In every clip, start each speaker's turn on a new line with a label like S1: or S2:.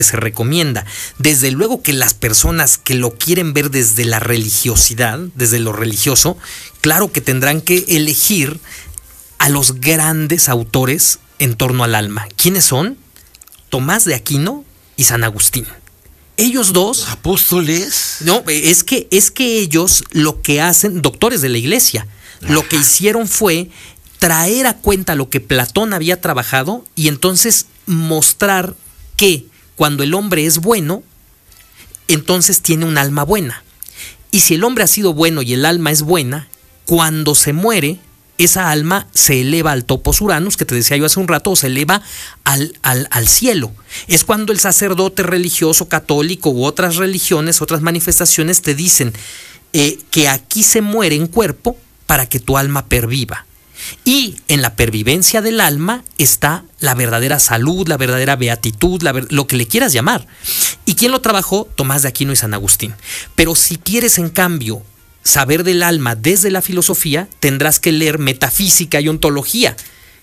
S1: se recomienda. Desde luego que las personas que lo quieren ver desde la religiosidad, desde lo religioso, claro que tendrán que elegir a los grandes autores en torno al alma. ¿Quiénes son? Tomás de Aquino y San Agustín. Ellos dos...
S2: ¿Apóstoles?
S1: No, es que ellos lo que hacen, doctores de la iglesia, lo que hicieron fue traer a cuenta lo que Platón había trabajado y entonces mostrar que cuando el hombre es bueno, entonces tiene un alma buena. Y si el hombre ha sido bueno y el alma es buena, cuando se muere, esa alma se eleva al topos Uranus, que te decía yo hace un rato, o se eleva al cielo. Es cuando el sacerdote religioso católico u otras religiones, otras manifestaciones te dicen que aquí se muere en cuerpo para que tu alma perviva. Y en la pervivencia del alma está la verdadera salud, la verdadera beatitud, lo que le quieras llamar. ¿Y quién lo trabajó? Tomás de Aquino y San Agustín. Pero si quieres, en cambio, saber del alma desde la filosofía, tendrás que leer metafísica y ontología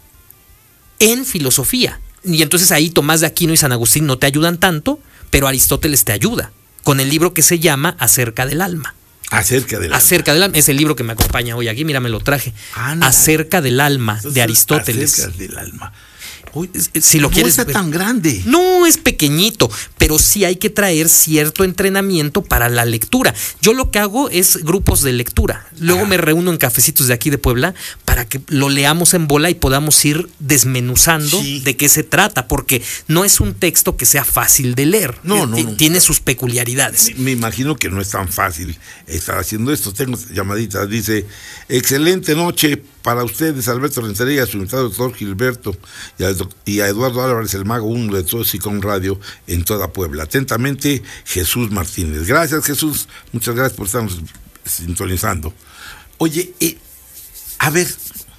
S1: en filosofía. Y entonces ahí Tomás de Aquino y San Agustín no te ayudan tanto, pero Aristóteles te ayuda con el libro que se llama Acerca del alma.
S2: Acerca del alma.
S1: Acerca del alma. Es el libro que me acompaña hoy aquí. Mira, me lo traje. Acerca del alma, entonces, de Aristóteles.
S2: Acerca del alma.
S1: Uy, si lo quieres
S2: está
S1: ver,
S2: tan grande.
S1: No, es pequeñito, pero sí hay que traer cierto entrenamiento para la lectura. Yo lo que hago es grupos de lectura. Luego me reúno en cafecitos de aquí de Puebla para que lo leamos en bola y podamos ir desmenuzando de qué se trata, porque no es un texto que sea fácil de leer. No. Tiene sus peculiaridades.
S2: Me imagino que no es tan fácil estar haciendo esto. Tengo llamaditas, dice: excelente noche para ustedes, Alberto Rentería, su invitado doctor Gilberto, y a Eduardo Álvarez, el mago 1 de todo Sicón Radio en toda Puebla. Atentamente, Jesús Martínez. Gracias, Jesús. Muchas gracias por estarnos sintonizando. Oye, a ver,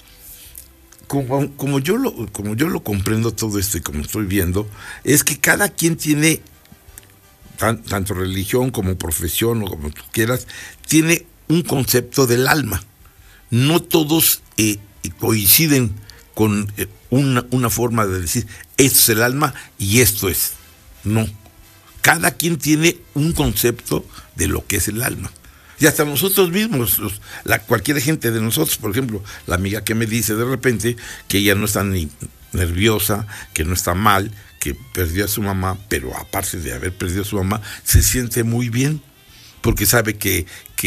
S2: como yo lo comprendo todo esto y como estoy viendo, es que cada quien tiene, tanto religión como profesión o como tú quieras, tiene un concepto del alma. No todos coinciden con una forma de decir esto es el alma y esto es. No. Cada quien tiene un concepto de lo que es el alma. Y hasta nosotros mismos, cualquier gente de nosotros, por ejemplo, la amiga que me dice de repente que ella no está ni nerviosa, que no está mal, que perdió a su mamá, pero aparte de haber perdido a su mamá, se siente muy bien, porque sabe que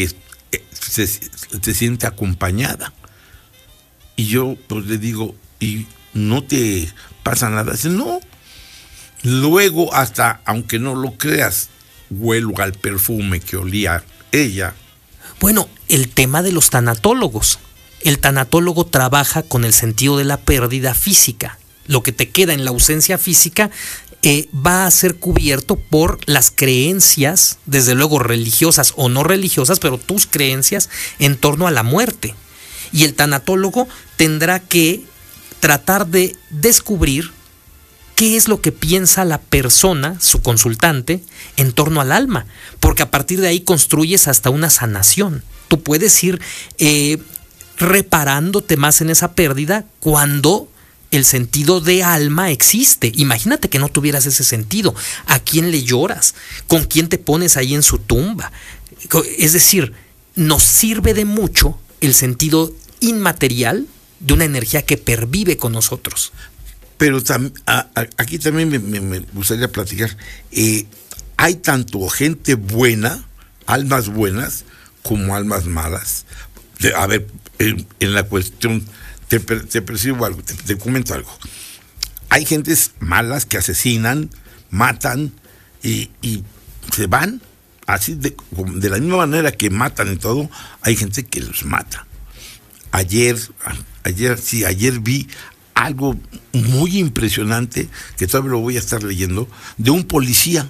S2: se siente acompañada. Y yo pues le digo, ¿y no te pasa nada? Dice, no. Luego, hasta, aunque no lo creas, huelo al perfume que olía ella.
S1: Bueno, el tema de los tanatólogos. El tanatólogo trabaja con el sentido de la pérdida física. Lo que te queda en la ausencia física va a ser cubierto por las creencias, desde luego religiosas o no religiosas, pero tus creencias en torno a la muerte. Y el tanatólogo tendrá que tratar de descubrir qué es lo que piensa la persona, su consultante, en torno al alma, porque a partir de ahí construyes hasta una sanación. Tú puedes ir reparándote más en esa pérdida cuando el sentido de alma existe. Imagínate que no tuvieras ese sentido. ¿A quién le lloras? ¿Con quién te pones ahí en su tumba? Es decir, nos sirve de mucho el sentido inmaterial de una energía que pervive con nosotros.
S2: Pero aquí también me gustaría platicar. Hay tanto gente buena, almas buenas, como almas malas. A ver, en la cuestión, te percibo algo, te comento algo. Hay gentes malas que asesinan, matan y se van. Así de la misma manera que matan y todo, hay gente que los mata. Ayer vi algo muy impresionante, que todavía lo voy a estar leyendo, de un policía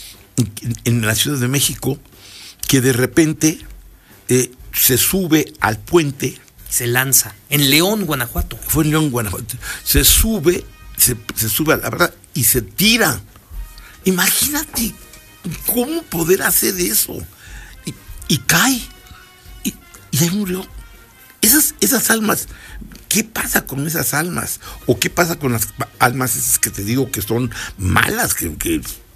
S2: en la Ciudad de México que de repente se sube al puente.
S1: Se lanza, en León, Guanajuato.
S2: Fue en León, Guanajuato. Se sube a la verdad y se tira. Imagínate cómo poder hacer eso. Y cae. Y ahí murió. Esas almas, ¿qué pasa con esas almas? ¿O qué pasa con las almas esas que te digo que son malas, que